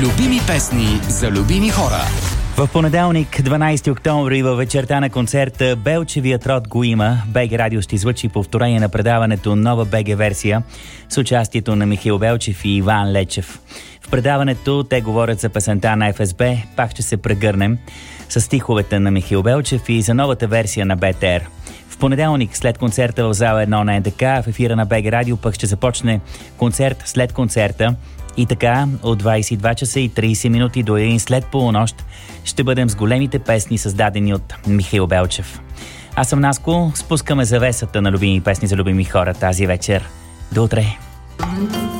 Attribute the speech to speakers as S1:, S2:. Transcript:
S1: Любими песни за любими хора.
S2: В понеделник, 12 октомври, във вечерта на концерта "Белчевият род го има", БГ Радио ще излъчи повторение на предаването "Нова БГ версия" с участието на Михаил Белчев и Иван Лечев. В предаването те говорят за песента на ФСБ "Пак ще се прегърнем" с стиховете на Михаил Белчев и за новата версия на БТР. В понеделник, след концерта в зала 1 на НДК, в ефира на БГ Радио пък ще започне концерт след концерта. И така, от 22 часа и 30 минути до 1 след полунощ ще бъдем с големите песни, създадени от Михаил Белчев. Аз съм Наско, спускаме завесата на любими песни за любими хора тази вечер. До утре!